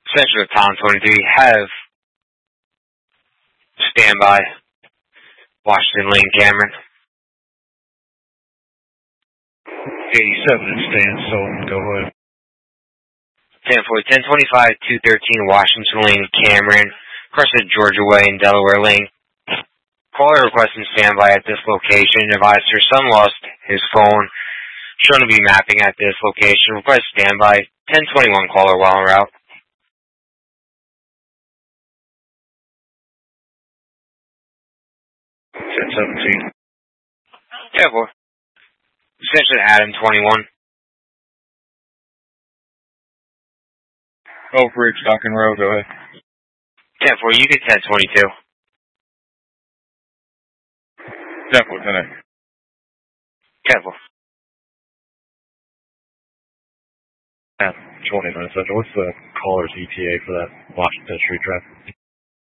Central Town 23, have standby. Washington Lane, Cameron. 87 and stand, so go ahead. 10-4, 1025, 213 Washington Lane, Cameron. Crossing Georgia Way and Delaware Lane. Caller requesting standby at this location. Advised her son lost his phone. Shown to be mapping at this location. Request standby. 1021 caller while en route. 1017. Yeah, boy. Extension Adam 21. Overbridge, Duncan Road, go ahead. 10-4, you get 1022. 10-4, connect. 10-4. 20 minutes. What's the caller's ETA for that Washington Street traffic?